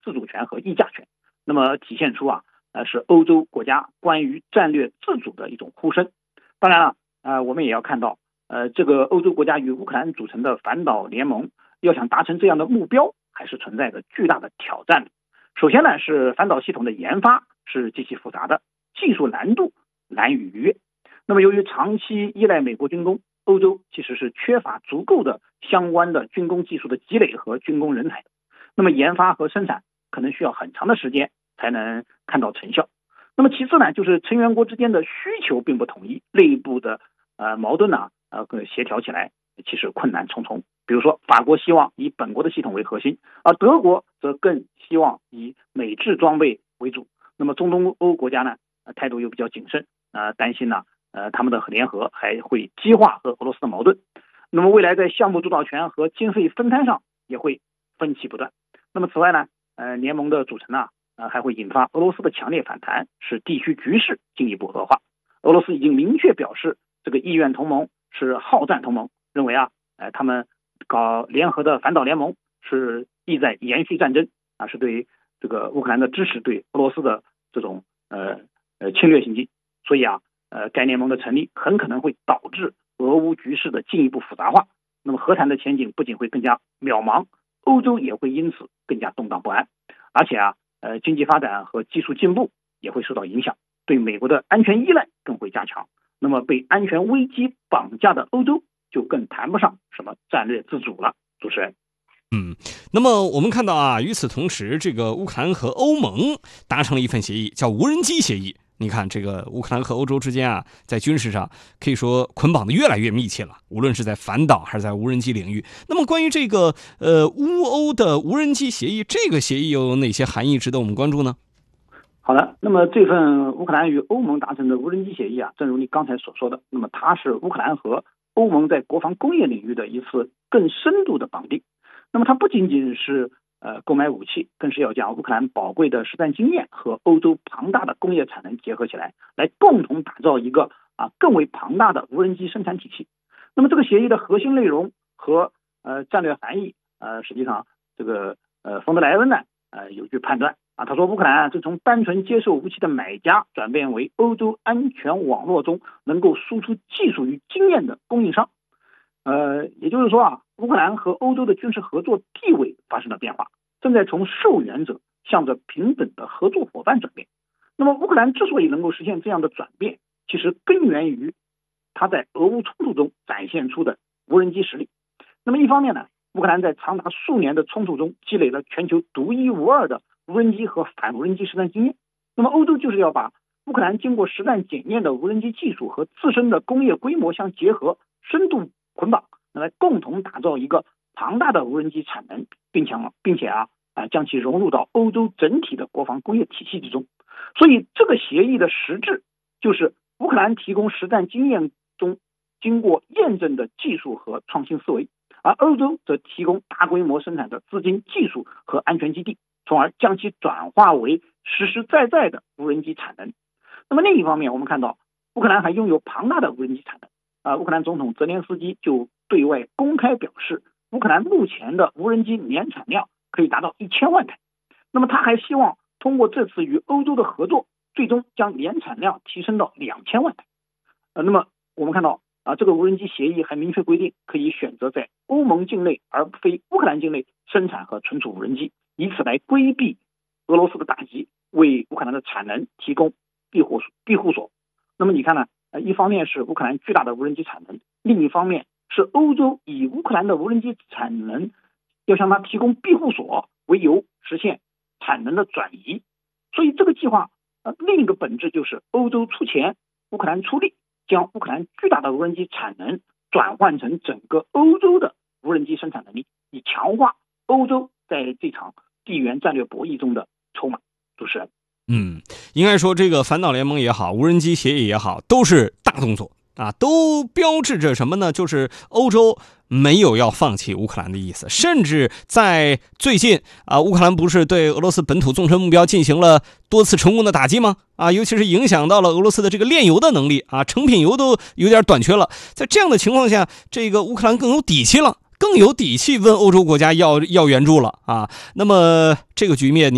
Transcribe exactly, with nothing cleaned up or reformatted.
自主权和议价权，那么体现出啊，呃，是欧洲国家关于战略自主的一种呼声。当然了，呃，我们也要看到，呃，这个欧洲国家与乌克兰组成的反导联盟，要想达成这样的目标，还是存在着巨大的挑战的。首先呢，是反导系统的研发是极其复杂的，技术难度难以逾越。那么由于长期依赖美国军工，欧洲其实是缺乏足够的相关的军工技术的积累和军工人才的。那么研发和生产可能需要很长的时间才能看到成效。那么其次呢，就是成员国之间的需求并不统一，内部的呃矛盾呢，呃协调起来其实困难重重。比如说，法国希望以本国的系统为核心，而德国则更希望以美制装备为主。那么中东欧国家呢，呃、态度又比较谨慎，呃，担心呢，呃，他们的联合还会激化和俄罗斯的矛盾。那么未来在项目主导权和经费分摊上也会分歧不断。那么此外呢，呃，联盟的组成呢，呃，还会引发俄罗斯的强烈反弹，使地区局势进一步恶化。俄罗斯已经明确表示，这个意愿同盟是好战同盟，认为啊，呃，他们搞联合的反导联盟是意在延续战争啊，是对这个乌克兰的支持，对俄罗斯的这种呃呃侵略行径。所以啊，呃，该联盟的成立很可能会导致俄乌局势的进一步复杂化。那么和谈的前景不仅会更加渺茫，欧洲也会因此更加动荡不安，而且啊，呃，经济发展和技术进步也会受到影响，对美国的安全依赖更会加强。那么被安全危机绑架的欧洲就更谈不上什么战略自主了。主持人。 嗯，那么我们看到啊，与此同时，这个乌克兰和欧盟达成了一份协议，叫无人机协议。你看，这个乌克兰和欧洲之间啊，在军事上可以说捆绑的越来越密切了，无论是在反导还是在无人机领域。那么关于这个呃乌欧的无人机协议，这个协议又有哪些含义值得我们关注呢？ 好的，那么这份乌克兰与欧盟达成的无人机协议啊，正如你刚才所说的，那么它是乌克兰和欧盟在国防工业领域的一次更深度的绑定。那么它不仅仅是呃购买武器，更是要将乌克兰宝贵的实战经验和欧洲庞大的工业产能结合起来，来共同打造一个啊更为庞大的无人机生产体系。那么这个协议的核心内容和呃战略含义，呃实际上这个呃冯德莱恩呢呃有句判断啊，他说乌克兰是从单纯接受武器的买家转变为欧洲安全网络中能够输出技术与经验的供应商。呃，也就是说啊，乌克兰和欧洲的军事合作地位发生了变化，正在从受援者向着平等的合作伙伴转变。那么乌克兰之所以能够实现这样的转变，其实根源于它在俄乌冲突中展现出的无人机实力。那么一方面呢，乌克兰在长达数年的冲突中积累了全球独一无二的无人机和反无人机实战经验。那么欧洲就是要把乌克兰经过实战检验的无人机技术和自身的工业规模相结合，深度捆绑，来共同打造一个庞大的无人机产能，并且并且啊啊将其融入到欧洲整体的国防工业体系之中。所以这个协议的实质就是乌克兰提供实战经验中经过验证的技术和创新思维，而欧洲则提供大规模生产的资金、技术和安全基地，从而将其转化为实实在在的无人机产能。那么另一方面，我们看到乌克兰还拥有庞大的无人机产能。啊，乌克兰总统泽连斯基就对外公开表示，乌克兰目前的无人机年产量可以达到一千万台。那么他还希望通过这次与欧洲的合作，最终将年产量提升到两千万台。呃，那么我们看到啊，这个无人机协议还明确规定，可以选择在欧盟境内而非乌克兰境内生产和存储无人机，以此来规避俄罗斯的打击，为乌克兰的产能提供庇护庇护所。那么你看呢？呃，一方面是乌克兰巨大的无人机产能，另一方面是欧洲以乌克兰的无人机产能要向它提供庇护所为由，实现产能的转移。所以这个计划呃另一个本质就是欧洲出钱，乌克兰出力，将乌克兰巨大的无人机产能转换成整个欧洲的无人机生产能力，以强化欧洲在这场地缘战略博弈中的筹码。主持人。 嗯，应该说这个反导联盟也好，无人机协议也好，都是大动作啊，都标志着什么呢？就是欧洲没有要放弃乌克兰的意思，甚至在最近啊，乌克兰不是对俄罗斯本土纵深目标进行了多次成功的打击吗？啊，尤其是影响到了俄罗斯的这个炼油的能力啊，成品油都有点短缺了。在这样的情况下，这个乌克兰更有底气了，更有底气问欧洲国家要要援助了啊。那么这个局面，你